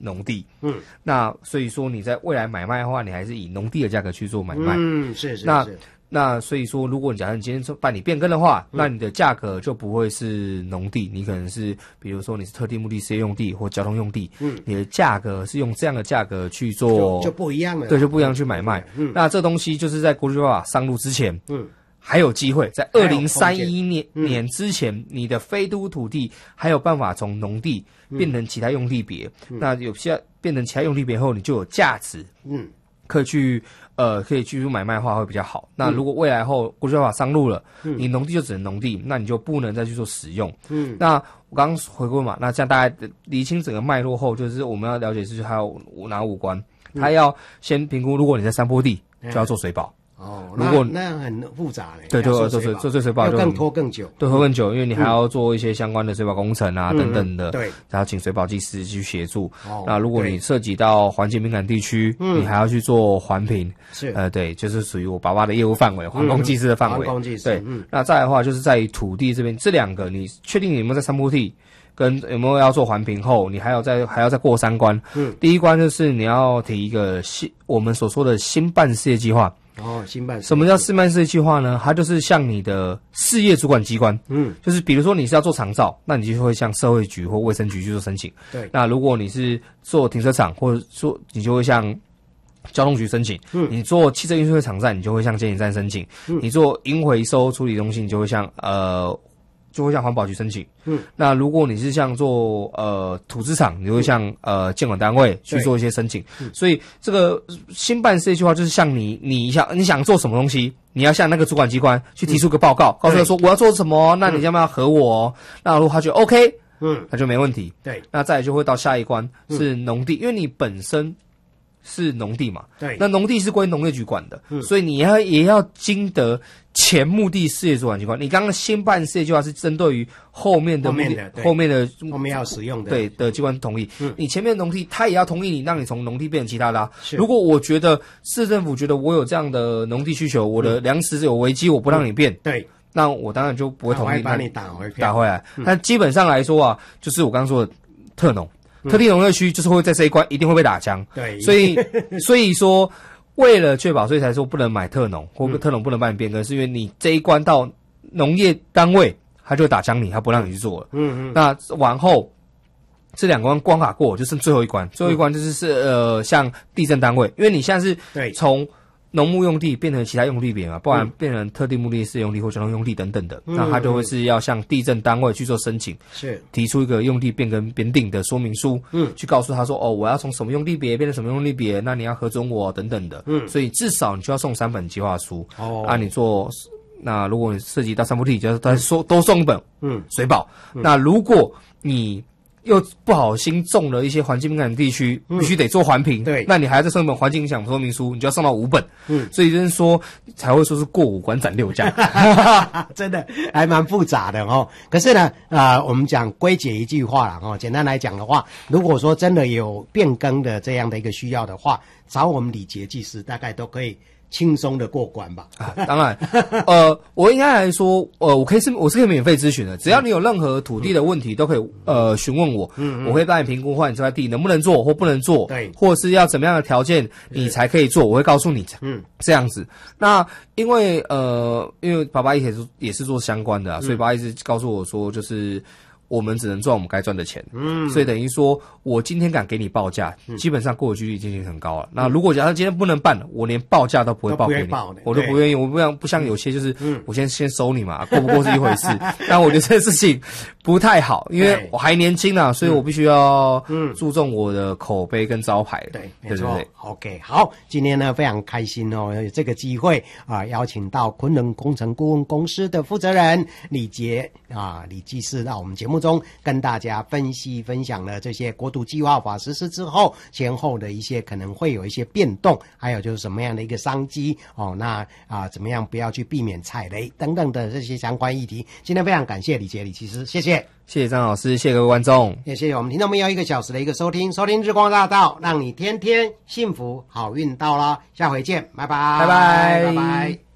农地。那所以说你在未来买卖的话，你还是以农地的价格去做买卖。 是。 那所以说，如果你假设你今天办理变更的话，那你的价格就不会是农地，你可能是比如说你是特定目的事业用地或交通用地，你的价格是用这样的价格去做， 就不一样了， 对，就不一样去买卖。那这东西就是在国际法上路之前，还有机会在2031年之前，你的非都土地还有办法从农地变成其他用地别，那有些变成其他用地别后，你就有价值，可以去继续买卖的话会比较好。那如果未来后国际法上路了，你农地就只能农地，那你就不能再去做使用。那我刚刚回顾嘛，那这样大家理清整个脉络后，就是我们要了解是还有哪5关，他要先评估，如果你在山坡地，就要做水保。 如果那样很复杂嘞， 对，就做水保就更拖更久， 对，拖更久，因为你还要做一些相关的水保工程啊等等的， 对， 然后请水保技师去协助。那如果你涉及到环境敏感地区，你还要去做环评， 是， 对，就是属于我爸爸的业务范围，环工技师的范围， 环工技师， 对，那再来的话就是在于土地这边，这2个你确定你有没有在山坡地？跟有没有要做环评后，你还要再过3关。第一关就是你要提一个我们所说的新办事业计划。 新办什么叫新办事业计划呢？它就是像你的事业主管机关，就是比如说你是要做长照，那你就会向社会局或卫生局去做申请。 对， 那如果你是做停车场，或者说你就会向交通局申请。你做汽车运输会场站，你就会向监理站申请。你做应回收处理中心，你就会向环保局申请。那如果你是像做土资厂，你就会向监管单位去做一些申请。所以这个新办事业计划就是像你想做什么东西，你要向那个主管机关去提出个报告，告诉他说我要做什么，那你要不要和我？那如果他觉得 OK，那就没问题。 对， 那再来就会到下一关是农地，因为你本身是农地嘛， 对， 那农地是归农业局管的，所以你也要经得前目的事业主管机关。你刚刚新办事业计划是针对于后面要使用的的机关同意，你前面的农地他也要同意你，让你从农地变成其他的。如果我觉得市政府觉得我有这样的农地需求，我的粮食有危机，我不让你变， 对， 那我当然就不会同意， 把你打回来。 但基本上来说啊，就是我刚刚说的特农。特定农业区就是会在这一关一定会被打枪， 对， 所以说为了确保，所以才说不能买特农，或特农不能帮你变更，是因为你这一关到农业单位，他就会打枪你，他不让你去做了。那往后这2关卡过，就剩最后一关，最后一关就是像地震单位，因为你现在是从农牧用地变成其他用地别嘛，不然变成特定目的事业用地或交通用地等等的，那他就会是要向地震单位去做申请， 是提出一个用地变更编定的说明书，去告诉他说我要从什么用地别变成什么用地别，那你要核准我等等的，所以至少你就要送3本计划书，你做。那如果你涉及到山坡地，就是多送1本，水保。那如果你又不好心中了一些环境敏感地区，必须得做环评， 对， 那你还要再送1本环境影响说明书，你就要送到5本，所以就是说才会说是过5关斩6将， 真的还蛮复杂的哦。可是呢，我们讲归结一句话啦，简单来讲的话，如果说真的有变更的这样的一个需要的话，找我们李杰技师大概都可以轻松的过关吧。 当然，我应该来说，我是可以免费咨询的，只要你有任何土地的问题，都可以询问我，我会帮你评估换你这块地能不能做或不能做， 对， 或是要怎么样的条件你才可以做，我会告诉你，这样子。那因为爸爸也是做相关的，所以爸爸一直告诉我说，就是我们只能赚我们该赚的钱，所以等于说我今天敢给你报价，基本上过的几率已经很高了。那如果假设今天不能办，我连报价都不会报给你，我都不愿意，我不像有些就是我先收你嘛，过不过是一回事。但我觉得这个事情不太好，因为我还年轻啊，所以我必须要注重我的口碑跟招牌。 对，没错。OK， 好，今天呢非常开心哦，有这个机会邀请到昆仑工程顾问公司的负责人李杰李技师到我们节目中跟大家分享了这些国土计划法实施之后前后的一些可能会有一些变动，还有就是什么样的一个商机怎么样不要去避免踩雷等等的这些相关议题。今天非常感谢李杰李技师，谢谢张老师，谢谢各位观众， 也谢谢我们听众朋友1个小时的一个收听日光大道，让你天天幸福好运到啦，下回见，拜拜。